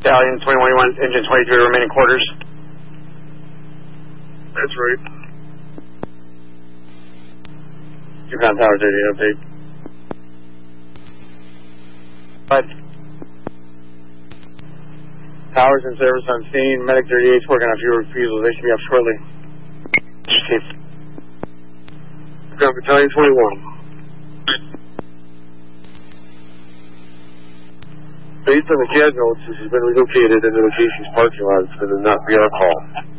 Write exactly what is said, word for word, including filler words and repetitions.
Battalion twenty-one, engine twenty-three, remaining quarters. That's right. Yukon Tower thirty, update. Five. Towers in service on scene. Medic thirty-eight working on fuel refusal. They should be up shortly. Chief. Yukon Battalion twenty-one. Based on the C A D notes, this has been relocated into the location's parking lot. It's been a not be our call.